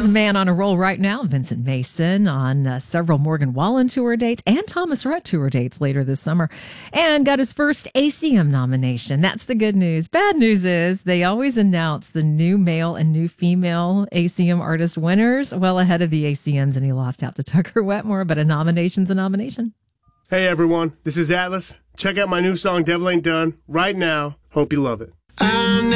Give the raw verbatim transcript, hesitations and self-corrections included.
a man on a roll right now, Vincent Mason, on uh, several Morgan Wallen tour dates and Thomas Rhett tour dates later this summer, and got his first A C M nomination. That's the good news. Bad news is they always announce the new male and new female A C M artist winners well ahead of the A C Ms, and he lost out to Tucker Wetmore, but a nomination's a nomination. Hey everyone, this is Atlas. Check out my new song, Devil Ain't Done, right now. Hope you love it. I